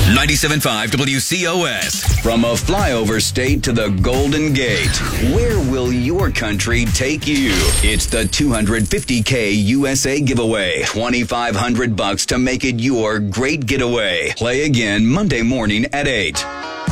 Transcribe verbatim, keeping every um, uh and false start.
ninety-seven point five W C O S. From a flyover state to the Golden Gate, where will your country take you? It's the two hundred fifty K U S A giveaway. twenty-five hundred bucks to make it your great getaway. Play again Monday morning at eight.